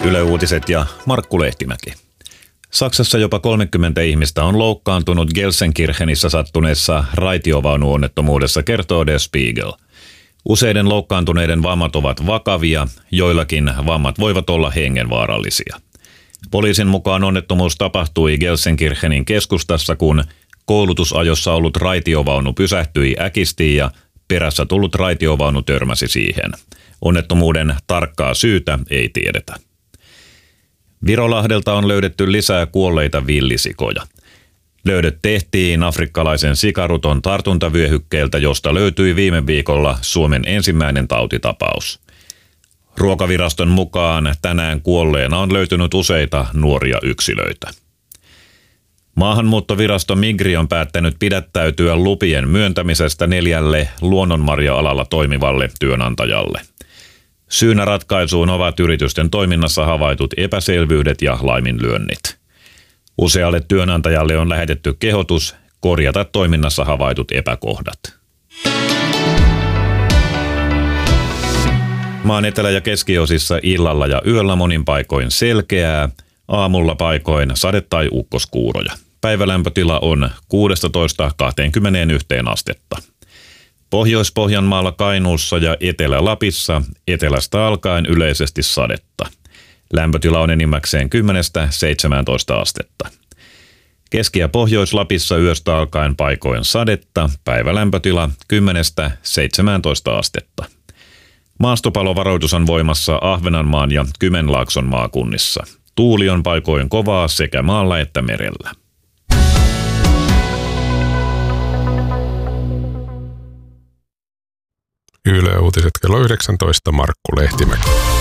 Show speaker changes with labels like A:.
A: Yle Uutiset ja Markku Lehtimäki. Saksassa jopa 30 ihmistä on loukkaantunut Gelsenkirchenissä sattuneessa raitiovaunuonnettomuudessa, kertoo Der Spiegel. Useiden loukkaantuneiden vammat ovat vakavia, joillakin vammat voivat olla hengenvaarallisia. Poliisin mukaan onnettomuus tapahtui Gelsenkirchenin keskustassa, kun koulutusajossa ollut raitiovaunu pysähtyi äkisti ja perässä tullut raitiovaunu törmäsi siihen. Onnettomuuden tarkkaa syytä ei tiedetä. Virolahdelta on löydetty lisää kuolleita villisikoja. Löydöt tehtiin afrikkalaisen sikaruton tartuntavyöhykkeeltä, josta löytyi viime viikolla Suomen ensimmäinen tautitapaus. Ruokaviraston mukaan tänään kuolleena on löytynyt useita nuoria yksilöitä. Maahanmuuttovirasto Migri on päättänyt pidättäytyä lupien myöntämisestä 4 luonnonmarja-alalla toimivalle työnantajalle. Syynä ratkaisuun ovat yritysten toiminnassa havaitut epäselvyydet ja laiminlyönnit. Usealle työnantajalle on lähetetty kehotus korjata toiminnassa havaitut epäkohdat. Maan etelä- ja keskiosissa illalla ja yöllä monin paikoin selkeää, aamulla paikoin sade- tai ukkoskuuroja. Päivälämpötila on 16–21 astetta. Pohjois-Pohjanmaalla, Kainuussa ja Etelä-Lapissa etelästä alkaen yleisesti sadetta. Lämpötila on enimmäkseen 10–17 astetta. Keski- ja Pohjois-Lapissa yöstä alkaen paikoin sadetta, päivälämpötila 10–17 astetta. Maastopalovaroitus on voimassa Ahvenanmaan ja Kymenlaakson maakunnissa. Tuuli on paikoin kovaa sekä maalla että merellä.
B: Yle Uutiset kello 19, Markku Lehtimäki.